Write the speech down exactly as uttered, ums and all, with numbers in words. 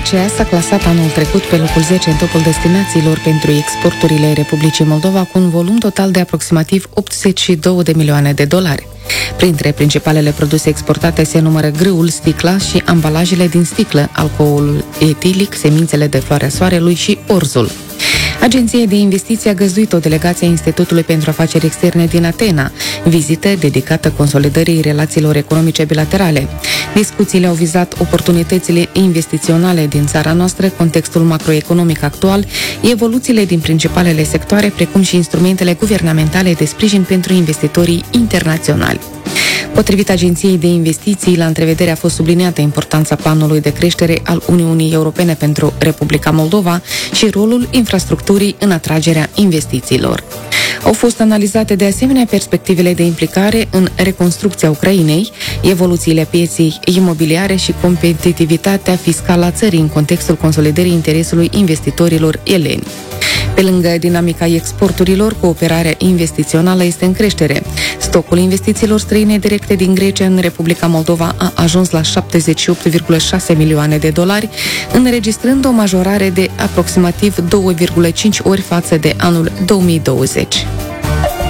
Grecia s-a clasat anul trecut pe locul zece în topul destinațiilor pentru exporturile Republicii Moldova, cu un volum total de aproximativ optzeci și două de milioane de dolari. Printre principalele produse exportate se numără grâul, sticla și ambalajele din sticlă, alcoolul etilic, semințele de floarea soarelui și orzul. Agenția de investiții a găzduit o delegație a Institutului pentru Afaceri Externe din Atena, vizită dedicată consolidării relațiilor economice bilaterale. Discuțiile au vizat oportunitățile investiționale din țara noastră, contextul macroeconomic actual, evoluțiile din principalele sectoare, precum și instrumentele guvernamentale de sprijin pentru investitorii internaționali. Potrivit Agenției de Investiții, la întrevedere a fost subliniată importanța planului de creștere al Uniunii Europene pentru Republica Moldova și rolul infrastructurii în atragerea investițiilor. Au fost analizate de asemenea perspectivele de implicare în reconstrucția Ucrainei, evoluțiile pieței imobiliare și competitivitatea fiscală a țării în contextul consolidării interesului investitorilor eleni. Pe lângă dinamica exporturilor, cooperarea investițională este în creștere. Stocul investițiilor străine directe din Grecia în Republica Moldova a ajuns la șaptezeci și opt virgulă șase milioane de dolari, înregistrând o majorare de aproximativ doi virgulă cinci ori față de anul două mii douăzeci.